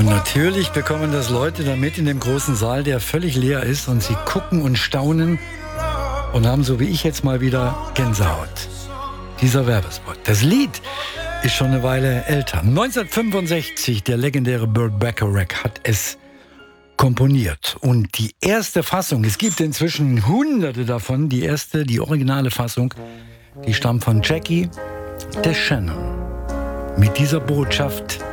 Und natürlich bekommen das Leute damit in dem großen Saal, der völlig leer ist, und sie gucken und staunen und haben, so wie ich jetzt mal wieder, Gänsehaut. Dieser Werbespot. Das Lied ist schon eine Weile älter. 1965, der legendäre Burt Bacharach hat es komponiert. Und die erste Fassung, es gibt inzwischen hunderte davon, die originale Fassung, die stammt von Jackie DeShannon. Mit dieser Botschaft: